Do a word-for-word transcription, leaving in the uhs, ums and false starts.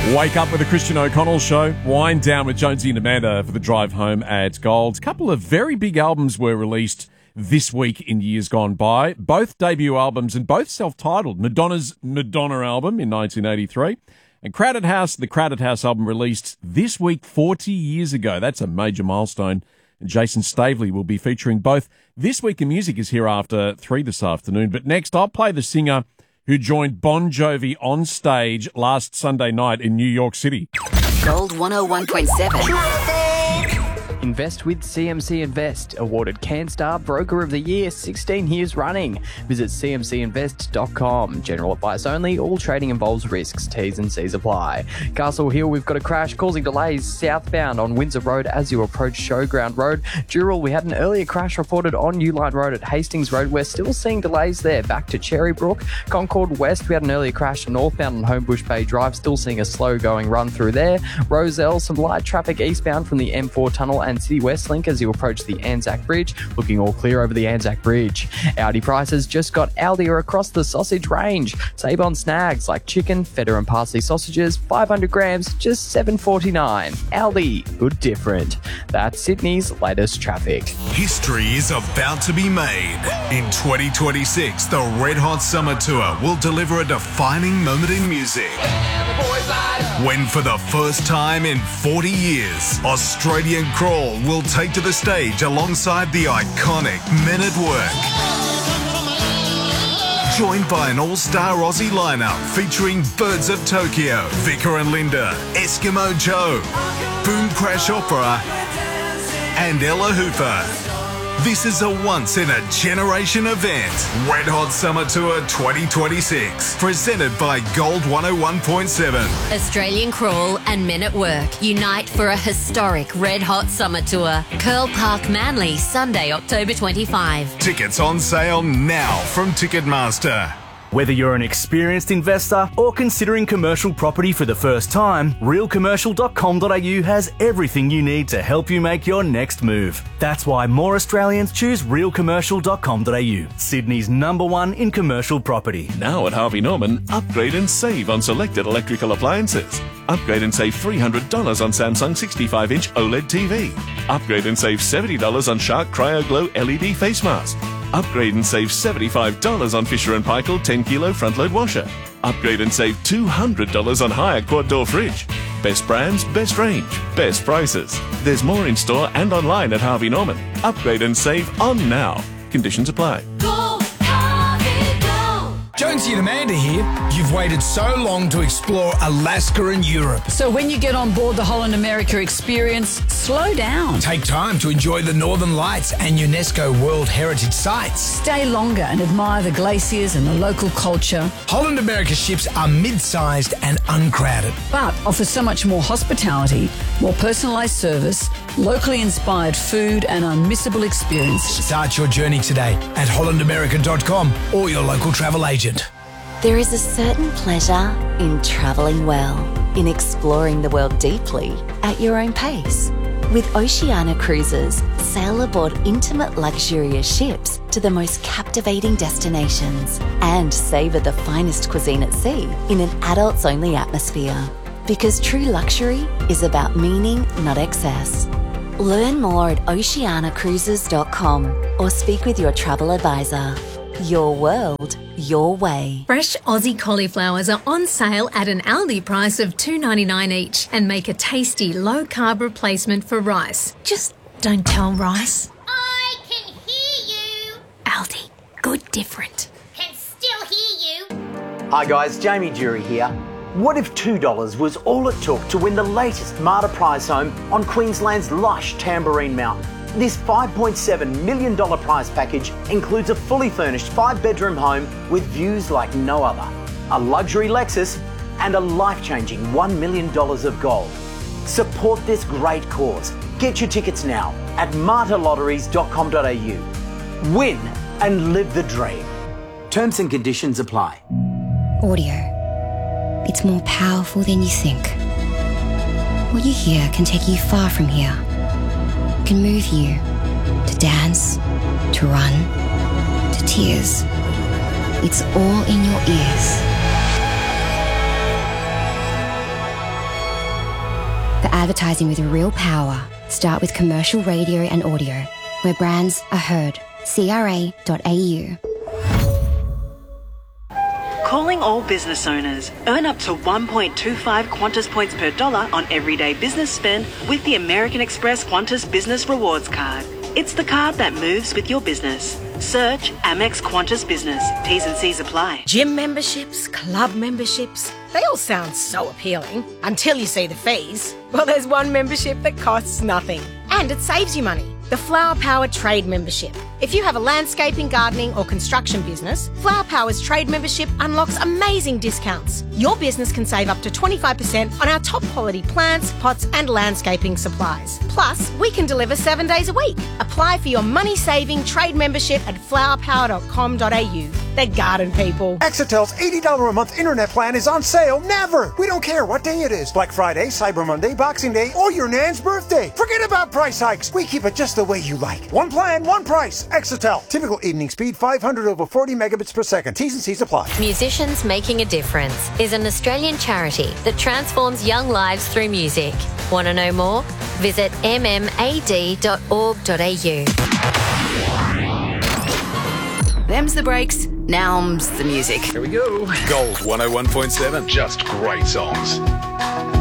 Wake up with the Christian O'Connell Show. Wind down with Jonesy and Amanda for the drive home at Gold. A couple of very big albums were released this week in years gone by. Both debut albums and both self-titled. Madonna's Madonna album in nineteen eighty-three. And Crowded House, the Crowded House album released this week forty years ago. That's a major milestone. And Jason Stavely will be featuring both. This Week in Music is here after three this afternoon. But next, I'll play the singer who joined Bon Jovi on stage last Sunday night in New York City. Gold one oh one point seven. Invest with C M C Invest, awarded CanStar Broker of the Year sixteen years running. Visit c m c invest dot com. General advice only. All trading involves risks. T's and C's apply. Castle Hill, we've got a crash causing delays southbound on Windsor Road as you approach Showground Road. Dural, we had an earlier crash reported on New Line Road at Hastings Road. We're still seeing delays there. Back to Cherrybrook. Concord West, we had an earlier crash northbound on Homebush Bay Drive. Still seeing a slow going run through there. Roselle, some light traffic eastbound from the M four tunnel and City West Link as you approach the Anzac Bridge. Looking all clear over the Anzac Bridge. Audi prices just got Aldi across the sausage range. Save on snags like chicken, feta and parsley sausages, five hundred grams, just seven forty-nine. Aldi, good different. That's Sydney's latest traffic. History is about to be made. In twenty twenty-six, the Red Hot Summer Tour will deliver a defining moment in music. When for the first time in forty years, Australian Crawl will take to the stage alongside the iconic Men at Work. Joined by an all-star Aussie lineup featuring Birds of Tokyo, Vicar and Linda, Eskimo Joe, Boom Crash Opera, and Ella Hooper. This is a once-in-a-generation event. Red Hot Summer Tour twenty twenty-six, presented by Gold one oh one point seven. Australian Crawl and Men at Work unite for a historic Red Hot Summer Tour. Curl Park, Manly, Sunday, October twenty-fifth. Tickets on sale now from Ticketmaster. Whether you're an experienced investor or considering commercial property for the first time, real commercial dot com dot a u has everything you need to help you make your next move. That's why more Australians choose real commercial dot com dot a u, Sydney's number one in commercial property. Now at Harvey Norman, upgrade and save on selected electrical appliances. Upgrade and save three hundred dollars on Samsung sixty-five inch OLED T V. Upgrade and save seventy dollars on Shark Cryo Glow L E D face mask. Upgrade and save seventy-five dollars on Fisher and Paykel ten kilo front load washer. Upgrade and save two hundred dollars on Haier quad door fridge. Best brands, best range, best prices. There's more in store and online at Harvey Norman. Upgrade and save on now. Conditions apply. Go, Harvey, go. Jonesy and Amanda here. You've waited so long to explore Alaska and Europe. So when you get on board the Holland America experience, slow down. Take time to enjoy the Northern Lights and UNESCO World Heritage Sites. Stay longer and admire the glaciers and the local culture. Holland America ships are mid-sized and uncrowded, but offer so much more hospitality, more personalised service, locally inspired food and unmissable experiences. Start your journey today at holland america dot com or your local travel agent. There is a certain pleasure in travelling well, in exploring the world deeply at your own pace. With Oceania Cruises, sail aboard intimate luxurious ships to the most captivating destinations and savour the finest cuisine at sea in an adults-only atmosphere. Because true luxury is about meaning, not excess. Learn more at oceania cruises dot com or speak with your travel advisor. Your world, your way. Fresh Aussie cauliflowers are on sale at an Aldi price of two dollars ninety-nine each and make a tasty low-carb replacement for rice. Just don't tell Rice. I can hear you. Aldi, good different. Can still hear you. Hi guys, Jamie Jury here. What if two dollars was all it took to win the latest Marta prize home on Queensland's lush Tamborine Mountain? This five point seven million dollars prize package includes a fully furnished five-bedroom home with views like no other, a luxury Lexus, and a life-changing one million dollars of gold. Support this great cause. Get your tickets now at marta lotteries dot com dot a u. Win and live the dream. Terms and conditions apply. Audio. It's more powerful than you think. What you hear can take you far from here. It can move you to dance, to run, to tears. It's all in your ears. Advertising with real power. Start with commercial radio and audio, where brands are heard. C R A dot A U. Calling all business owners. Earn up to one point two five Qantas points per dollar on everyday business spend with the American Express Qantas Business Rewards Card. It's the card that moves with your business. Search Amex Qantas Business. T's and C's apply. Gym memberships, club memberships, they all sound so appealing until you see the fees. Well, there's one membership that costs nothing and it saves you money. The Flower Power Trade Membership. If you have a landscaping, gardening or construction business, Flower Power's trade membership unlocks amazing discounts. Your business can save up to twenty-five percent on our top quality plants, pots and landscaping supplies. Plus, we can deliver seven days a week. Apply for your money-saving trade membership at flower power dot com dot a u. They're garden people. Exetel's eighty dollars a month internet plan is on sale never. We don't care what day it is. Black Friday, Cyber Monday, Boxing Day, or your nan's birthday. Forget about price hikes. We keep it just the way you like. One plan, one price. Exetel. Typical evening speed five hundred over forty megabits per second. T's and C's apply. Musicians Making a Difference is an Australian charity that transforms young lives through music. Want to know more? Visit m m a d dot org dot a u. Them's the breaks. Now's the music. Here we go. Gold one oh one point seven. Just great songs.